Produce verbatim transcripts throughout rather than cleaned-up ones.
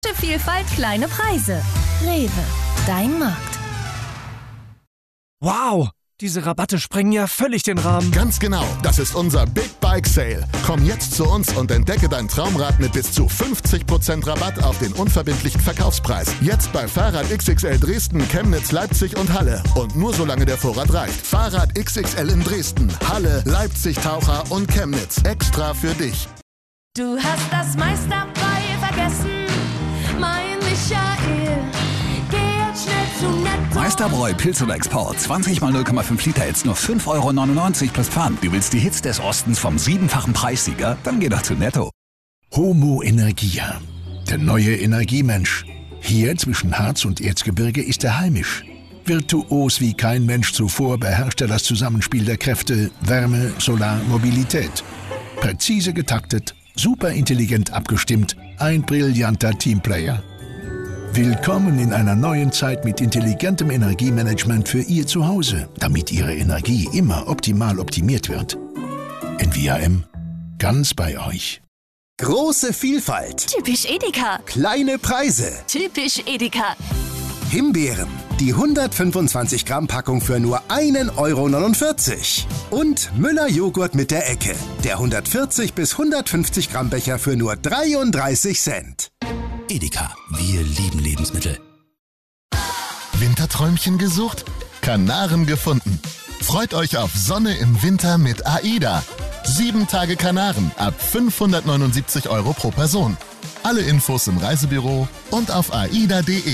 Vielfalt, kleine Preise. Rewe, dein Markt. Wow, diese Rabatte sprengen ja völlig den Rahmen. Ganz genau, das ist unser Big Bike Sale. Komm jetzt zu uns und entdecke dein Traumrad mit bis zu fünfzig Prozent Rabatt auf den unverbindlichen Verkaufspreis. Jetzt bei Fahrrad X X L Dresden, Chemnitz, Leipzig und Halle. Und nur solange der Vorrat reicht. Fahrrad X X L in Dresden, Halle, Leipzig, Taucher und Chemnitz. Extra für dich. Du hast das meiste dabei vergessen, mein Michael. Geh jetzt schnell zu Netto. Meisterbräu Pilz oder Export. zwanzig mal null Komma fünf Liter jetzt nur fünf Euro neunundneunzig plus Pfand. Du willst die Hits des Ostens vom siebenfachen Preissieger? Dann geh doch zu Netto. Homo Energia, der neue Energiemensch. Hier zwischen Harz und Erzgebirge ist er heimisch. Virtuos wie kein Mensch zuvor beherrscht er das Zusammenspiel der Kräfte Wärme, Solar, Mobilität. Präzise getaktet, superintelligent abgestimmt, ein brillanter Teamplayer. Willkommen in einer neuen Zeit mit intelligentem Energiemanagement für Ihr Zuhause, damit Ihre Energie immer optimal optimiert wird. N V A M, ganz bei euch. Große Vielfalt. Typisch Edeka. Kleine Preise. Typisch Edeka. Himbeeren. Die hundertfünfundzwanzig Gramm Packung für nur ein Euro neunundvierzig. Und Müller Joghurt mit der Ecke. Der hundertvierzig bis hundertfünfzig Gramm Becher für nur dreiunddreißig Cent. Edeka, wir lieben Lebensmittel. Winterträumchen gesucht? Kanaren gefunden. Freut euch auf Sonne im Winter mit AIDA. Sieben Tage Kanaren ab fünfhundertneunundsiebzig Euro pro Person. Alle Infos im Reisebüro und auf aida punkt de.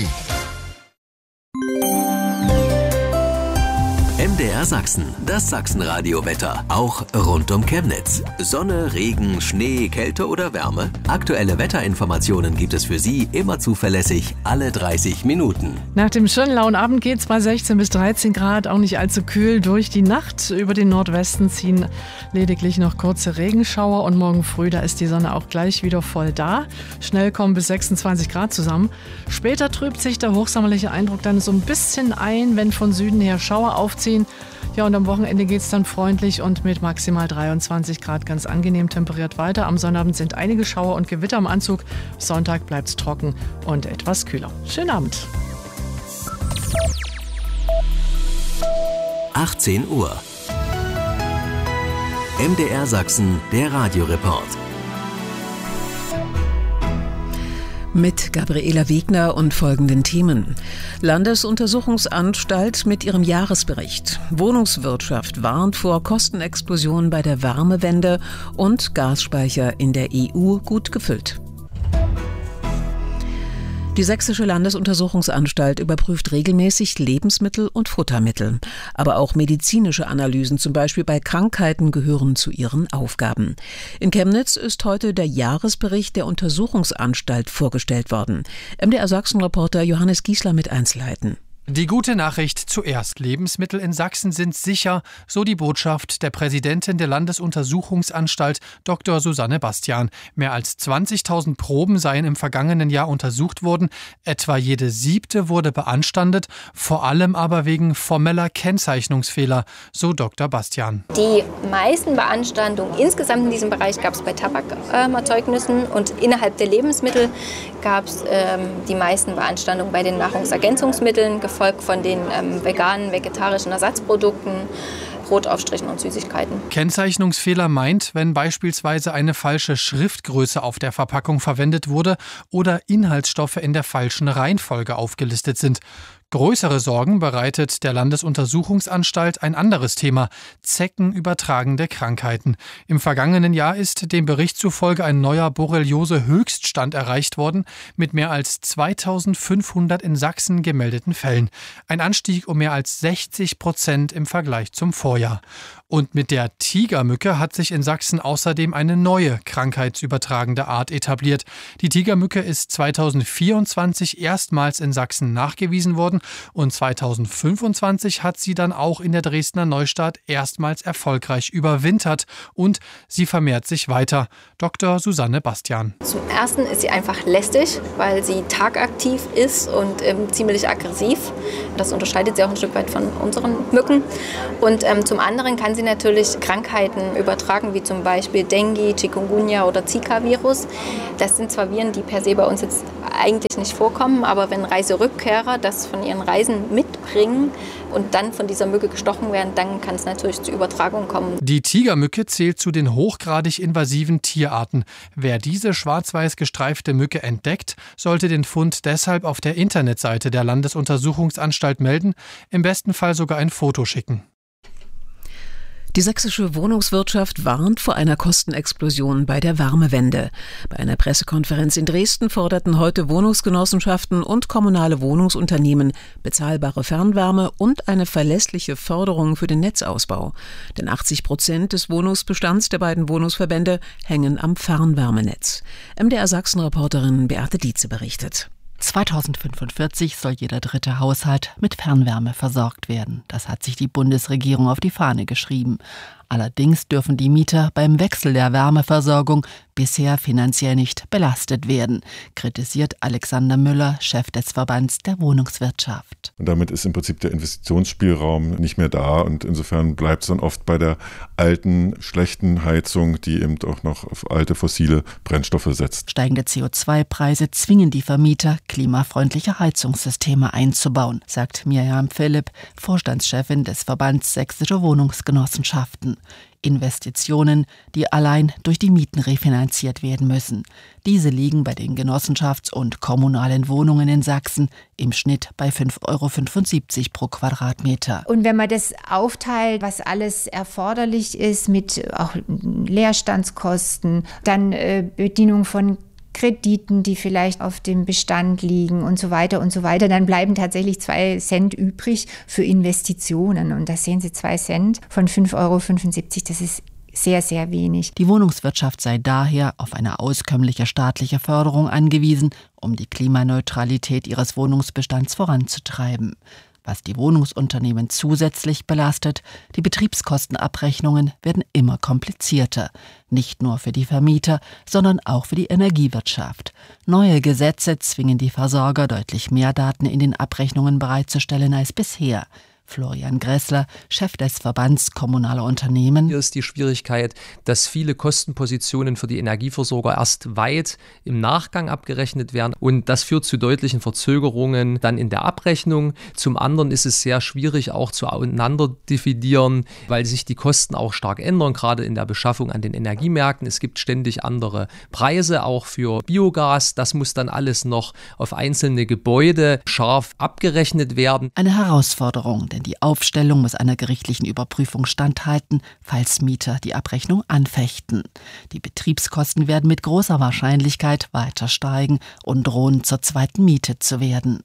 M D R Sachsen, das Sachsenradio-Wetter, auch rund um Chemnitz. Sonne, Regen, Schnee, Kälte oder Wärme? Aktuelle Wetterinformationen gibt es für Sie immer zuverlässig, alle dreißig Minuten. Nach dem schönen lauen Abend geht es bei sechzehn bis dreizehn Grad, auch nicht allzu kühl durch die Nacht. Über den Nordwesten ziehen lediglich noch kurze Regenschauer und morgen früh, da ist die Sonne auch gleich wieder voll da. Schnell kommen bis sechsundzwanzig Grad zusammen. Später trübt sich der hochsommerliche Eindruck dann so ein bisschen ein, wenn von Süden her Schauer aufziehen. Ja, und am Wochenende geht es dann freundlich und mit maximal dreiundzwanzig Grad ganz angenehm temperiert weiter. Am Sonnabend sind einige Schauer und Gewitter im Anzug. Sonntag bleibt es trocken und etwas kühler. Schönen Abend. achtzehn Uhr. M D R Sachsen, der Radioreport. Mit Gabriela Wegner und folgenden Themen. Landesuntersuchungsanstalt mit ihrem Jahresbericht. Wohnungswirtschaft warnt vor Kostenexplosion bei der Wärmewende und Gasspeicher in der E U gut gefüllt. Die Sächsische Landesuntersuchungsanstalt überprüft regelmäßig Lebensmittel und Futtermittel. Aber auch medizinische Analysen, zum Beispiel bei Krankheiten, gehören zu ihren Aufgaben. In Chemnitz ist heute der Jahresbericht der Untersuchungsanstalt vorgestellt worden. M D R Sachsen-Reporter Johannes Giesler mit Einzelheiten. Die gute Nachricht zuerst. Lebensmittel in Sachsen sind sicher, so die Botschaft der Präsidentin der Landesuntersuchungsanstalt, Doktor Susanne Bastian. Mehr als zwanzigtausend Proben seien im vergangenen Jahr untersucht worden. Etwa jede siebte wurde beanstandet, vor allem aber wegen formeller Kennzeichnungsfehler, so Doktor Bastian. Die meisten Beanstandungen insgesamt in diesem Bereich gab es bei Tabakerzeugnissen und innerhalb der Lebensmittel gab es ähm, die meisten Beanstandungen bei den Nahrungsergänzungsmitteln, gefolgt von den ähm, veganen, vegetarischen Ersatzprodukten, Brotaufstrichen und Süßigkeiten. Kennzeichnungsfehler meint, wenn beispielsweise eine falsche Schriftgröße auf der Verpackung verwendet wurde oder Inhaltsstoffe in der falschen Reihenfolge aufgelistet sind. Größere Sorgen bereitet der Landesuntersuchungsanstalt ein anderes Thema: zeckenübertragende Krankheiten. Im vergangenen Jahr ist dem Bericht zufolge ein neuer Borreliose-Höchststand erreicht worden, mit mehr als zweitausendfünfhundert in Sachsen gemeldeten Fällen. Ein Anstieg um mehr als sechzig Prozent im Vergleich zum Vorjahr. Und mit der Tigermücke hat sich in Sachsen außerdem eine neue krankheitsübertragende Art etabliert. Die Tigermücke ist zweitausendvierundzwanzig erstmals in Sachsen nachgewiesen worden und zweitausendfünfundzwanzig hat sie dann auch in der Dresdner Neustadt erstmals erfolgreich überwintert und sie vermehrt sich weiter. Doktor Susanne Bastian. Zum Ersten ist sie einfach lästig, weil sie tagaktiv ist und ähm, ziemlich aggressiv. Das unterscheidet sie auch ein Stück weit von unseren Mücken. Und ähm, zum anderen kann sie sie natürlich Krankheiten übertragen, wie zum Beispiel Dengue, Chikungunya oder Zika-Virus. Das sind zwar Viren, die per se bei uns jetzt eigentlich nicht vorkommen, aber wenn Reiserückkehrer das von ihren Reisen mitbringen und dann von dieser Mücke gestochen werden, dann kann es natürlich zu Übertragungen kommen. Die Tigermücke zählt zu den hochgradig invasiven Tierarten. Wer diese schwarz-weiß gestreifte Mücke entdeckt, sollte den Fund deshalb auf der Internetseite der Landesuntersuchungsanstalt melden, im besten Fall sogar ein Foto schicken. Die sächsische Wohnungswirtschaft warnt vor einer Kostenexplosion bei der Wärmewende. Bei einer Pressekonferenz in Dresden forderten heute Wohnungsgenossenschaften und kommunale Wohnungsunternehmen bezahlbare Fernwärme und eine verlässliche Förderung für den Netzausbau. Denn achtzig Prozent des Wohnungsbestands der beiden Wohnungsverbände hängen am Fernwärmenetz. M D R Sachsen-Reporterin Beate Dietze berichtet. zweitausendfünfundvierzig soll jeder dritte Haushalt mit Fernwärme versorgt werden. Das hat sich die Bundesregierung auf die Fahne geschrieben. Allerdings dürfen die Mieter beim Wechsel der Wärmeversorgung bisher finanziell nicht belastet werden, kritisiert Alexander Müller, Chef des Verbands der Wohnungswirtschaft. Und damit ist im Prinzip der Investitionsspielraum nicht mehr da und insofern bleibt es dann oft bei der alten, schlechten Heizung, die eben auch noch auf alte fossile Brennstoffe setzt. Steigende C O zwei Preise zwingen die Vermieter, klimafreundliche Heizungssysteme einzubauen, sagt Mirjam Philipp, Vorstandschefin des Verbands Sächsische Wohnungsgenossenschaften. Investitionen, die allein durch die Mieten refinanziert werden müssen. Diese liegen bei den Genossenschafts- und kommunalen Wohnungen in Sachsen im Schnitt bei fünf Euro fünfundsiebzig pro Quadratmeter. Und wenn man das aufteilt, was alles erforderlich ist mit auch Leerstandskosten, dann äh, Bedienung von Krediten, die vielleicht auf dem Bestand liegen und so weiter und so weiter, dann bleiben tatsächlich zwei Cent übrig für Investitionen. Und da sehen Sie zwei Cent von fünf Euro fünfundsiebzig, das ist sehr, sehr wenig. Die Wohnungswirtschaft sei daher auf eine auskömmliche staatliche Förderung angewiesen, um die Klimaneutralität ihres Wohnungsbestands voranzutreiben. Was die Wohnungsunternehmen zusätzlich belastet, die Betriebskostenabrechnungen werden immer komplizierter. Nicht nur für die Vermieter, sondern auch für die Energiewirtschaft. Neue Gesetze zwingen die Versorger, deutlich mehr Daten in den Abrechnungen bereitzustellen als bisher. Florian Gressler, Chef des Verbands kommunaler Unternehmen. Hier ist die Schwierigkeit, dass viele Kostenpositionen für die Energieversorger erst weit im Nachgang abgerechnet werden und das führt zu deutlichen Verzögerungen dann in der Abrechnung. Zum anderen ist es sehr schwierig auch zu auseinander dividieren, weil sich die Kosten auch stark ändern, gerade in der Beschaffung an den Energiemärkten. Es gibt ständig andere Preise, auch für Biogas. Das muss dann alles noch auf einzelne Gebäude scharf abgerechnet werden. Eine Herausforderung, denn die Aufstellung muss einer gerichtlichen Überprüfung standhalten, falls Mieter die Abrechnung anfechten. Die Betriebskosten werden mit großer Wahrscheinlichkeit weiter steigen und drohen zur zweiten Miete zu werden.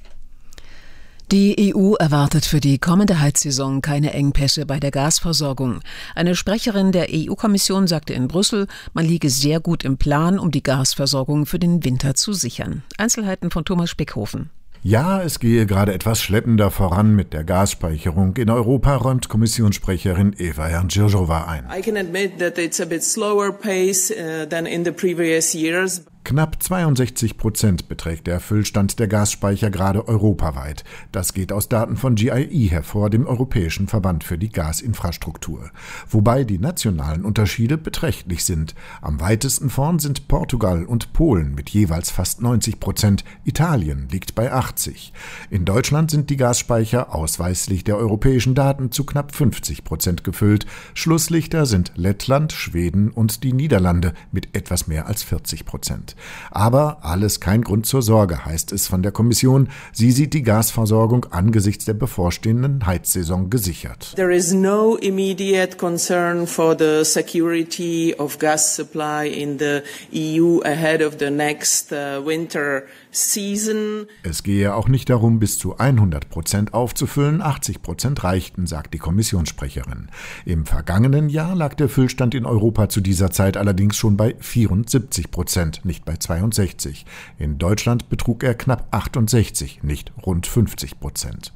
Die E U erwartet für die kommende Heizsaison keine Engpässe bei der Gasversorgung. Eine Sprecherin der E U-Kommission sagte in Brüssel, man liege sehr gut im Plan, um die Gasversorgung für den Winter zu sichern. Einzelheiten von Thomas Speckhofen. Ja, es gehe gerade etwas schleppender voran mit der Gasspeicherung in Europa, räumt Kommissionssprecherin Eva Janjirsova ein. I can admit that it's a bit slower pace uh, than in the previous years. Knapp zweiundsechzig Prozent beträgt der Füllstand der Gasspeicher gerade europaweit. Das geht aus Daten von G I E hervor, dem Europäischen Verband für die Gasinfrastruktur. Wobei die nationalen Unterschiede beträchtlich sind. Am weitesten vorn sind Portugal und Polen mit jeweils fast neunzig Prozent. Italien liegt bei achtzig. In Deutschland sind die Gasspeicher ausweislich der europäischen Daten zu knapp fünfzig Prozent gefüllt. Schlusslichter sind Lettland, Schweden und die Niederlande mit etwas mehr als vierzig Prozent. Aber alles kein Grund zur Sorge, heißt es von der Kommission. Sie sieht die Gasversorgung angesichts der bevorstehenden Heizsaison gesichert. There is no immediate concern for the security of gas supply in the E U ahead of the next uh, winter season. Es gehe auch nicht darum, bis zu hundert Prozent aufzufüllen. achtzig Prozent reichten, sagt die Kommissionssprecherin. Im vergangenen Jahr lag der Füllstand in Europa zu dieser Zeit allerdings schon bei vierundsiebzig Prozent, nicht bei zweiundsechzig. In Deutschland betrug er knapp achtundsechzig, nicht rund fünfzig Prozent.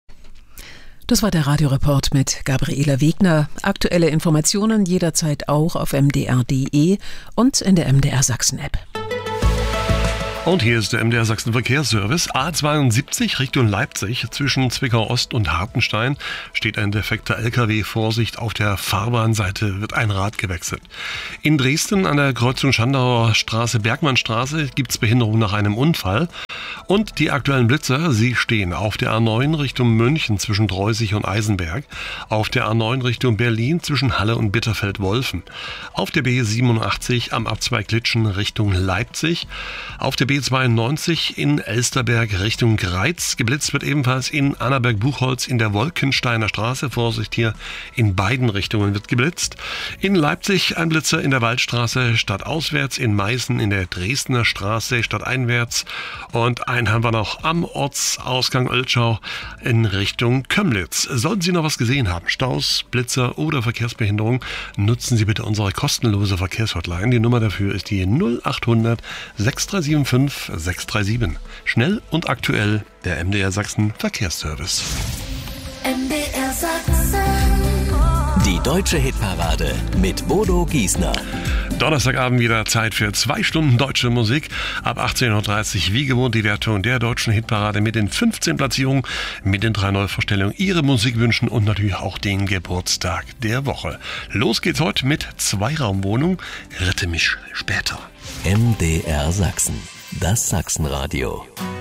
Das war der Radioreport mit Gabriela Wegner. Aktuelle Informationen jederzeit auch auf m d r punkt d e und in der M D R Sachsen App. Und hier ist der M D R Sachsen Verkehrsservice. A zweiundsiebzig Richtung Leipzig. Zwischen Zwickau Ost und Hartenstein steht ein defekter L K W. Vorsicht, auf der Fahrbahnseite wird ein Rad gewechselt. In Dresden an der Kreuzung Schandauer Straße, Bergmannstraße gibt es Behinderung nach einem Unfall. Und die aktuellen Blitzer, sie stehen auf der A neun Richtung München zwischen Dreusig und Eisenberg. Auf der A neun Richtung Berlin zwischen Halle und Bitterfeld-Wolfen. Auf der B siebenundachtzig am Abzweig Litschen Richtung Leipzig. Auf der B zweiundneunzig in Elsterberg Richtung Greiz. Geblitzt wird ebenfalls in Annaberg-Buchholz in der Wolkensteiner Straße. Vorsicht, hier in beiden Richtungen wird geblitzt. In Leipzig ein Blitzer in der Waldstraße stadtauswärts. In Meißen in der Dresdner Straße stadteinwärts. Und einen haben wir noch am Ortsausgang Oelschau in Richtung Kömlitz. Sollten Sie noch was gesehen haben, Staus, Blitzer oder Verkehrsbehinderung, nutzen Sie bitte unsere kostenlose Verkehrshotline. Die Nummer dafür ist die null achthundert sechs drei sieben fünf sechs drei sieben. Schnell und aktuell der M D R Sachsen Verkehrsservice. M D R Sachsen. Die deutsche Hitparade mit Bodo Giesner. Donnerstagabend wieder Zeit für zwei Stunden deutsche Musik. Ab achtzehn Uhr dreißig wie gewohnt die Wertung der deutschen Hitparade mit den fünfzehn Platzierungen, mit den drei Neuvorstellungen, Ihre Musikwünschen und natürlich auch den Geburtstag der Woche. Los geht's heute mit Zweiraumwohnung. Rette mich später. M D R Sachsen, das Sachsenradio.